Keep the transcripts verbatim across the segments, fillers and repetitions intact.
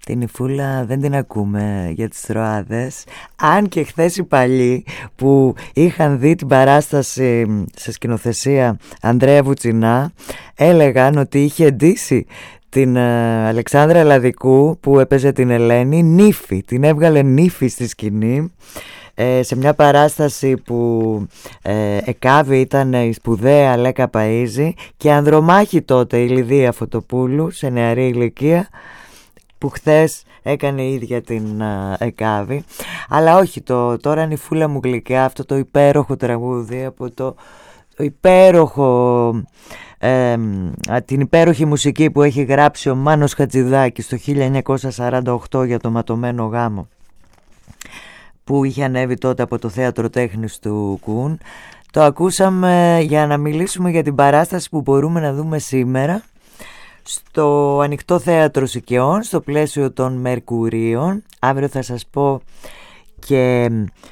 Την Ιφούλα δεν την ακούμε για τις Τροάδες. Αν και χθες οι παλιοί που είχαν δει την παράσταση σε σκηνοθεσία Ανδρέα Βουτσινά έλεγαν ότι είχε ντύσει την uh, Αλεξάνδρα Ελλαδικού που έπαιζε την Ελένη νύφη. Την έβγαλε νύφη στη σκηνή ε, σε μια παράσταση που ε, εκάβη ήταν η σπουδαία Λέκα Παΐζη και ανδρομάχη τότε η Λιδία Φωτοπούλου σε νεαρή ηλικία, που χθες έκανε η ίδια την uh, Εκάβη. Αλλά όχι, το τώρα είναι η Φούλα μου γλυκιά, αυτό το υπέροχο τραγούδι από το, το υπέροχο ε, την υπέροχη μουσική που έχει γράψει ο Μάνος Χατζηδάκης το χίλια εννιακόσια σαράντα οκτώ για το Ματωμένο Γάμο, που είχε ανέβει τότε από το Θέατρο Τέχνης του Κουν. Το ακούσαμε για να μιλήσουμε για την παράσταση που μπορούμε να δούμε σήμερα στο Ανοιχτό Θέατρο Σικαιών, στο πλαίσιο των Μερκουρίων. Αύριο θα σας πω και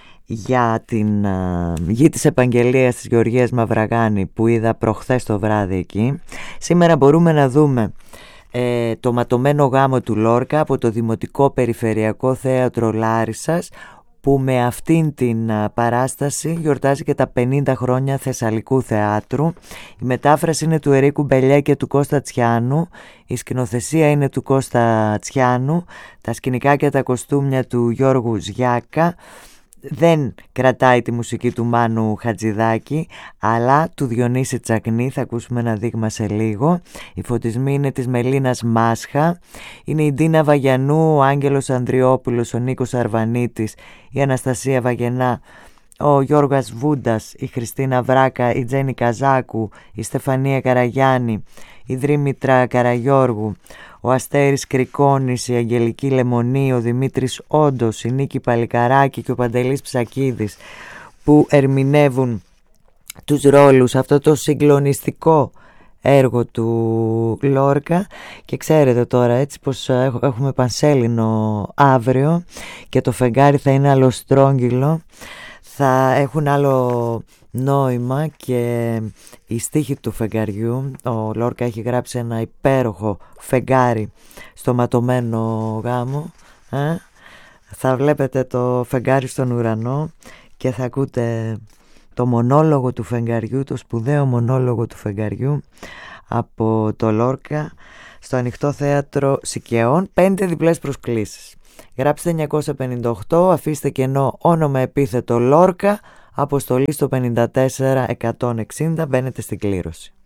για την uh, Γη της Επαγγελίας της Γεωργίας Μαυραγάνη που είδα προχθές το βράδυ εκεί. Σήμερα μπορούμε να δούμε ε, το Ματωμένο Γάμο του Λόρκα από το Δημοτικό Περιφερειακό Θέατρο Λάρισσας, που με αυτήν την παράσταση γιορτάζει και τα πενήντα χρόνια Θεσσαλικού Θεάτρου. Η μετάφραση είναι του Ερίκου Μπελιέ και του Κώστα Τσιάνου, η σκηνοθεσία είναι του Κώστα Τσιάνου, τα σκηνικά και τα κοστούμια του Γιώργου Ζιάκα. Δεν κρατάει τη μουσική του Μάνου Χατζηδάκη, αλλά του Διονύση Τσακνή. Θα ακούσουμε ένα δείγμα σε λίγο. Οι φωτισμοί είναι της Μελίνας Μάσχα. Είναι η Ντίνα Βαγιανού, ο Άγγελος Ανδριόπουλος, ο Νίκος Αρβανίτης, η Αναστασία Βαγενά, ο Γιώργος Βούντας, η Χριστίνα Βράκα, η Τζέννη Καζάκου, η Στεφανία Καραγιάννη, η Δρήμητρα Καραγιώργου, ο Αστέρης Κρικόνης, η Αγγελική Λεμονή, ο Δημήτρης Όντος, η Νίκη Παλικαράκη και ο Παντελής Ψακίδης, που ερμηνεύουν τους ρόλους, αυτό το συγκλονιστικό έργο του Λόρκα. Και ξέρετε τώρα έτσι πως έχουμε πανσέλινο αύριο και το φεγγάρι θα είναι αλλοστρόγγυλο, θα έχουν άλλο νόημα και η στίχη του φεγγαριού. Ο Λόρκα έχει γράψει ένα υπέροχο φεγγάρι στο Ματωμένο Γάμο. ε? Θα βλέπετε το φεγγάρι στον ουρανό και θα ακούτε το μονόλογο του φεγγαριού, το σπουδαίο μονόλογο του φεγγαριού από το Λόρκα στο Ανοιχτό Θέατρο Σικαιών. Πέντε διπλές προσκλήσεις. Γράψτε εννιακόσια πενήντα οκτώ, αφήστε κενό όνομα επίθετο Λόρκα, αποστολή στο πενήντα τέσσερα εκατόν εξήντα, μπαίνετε στην κλήρωση.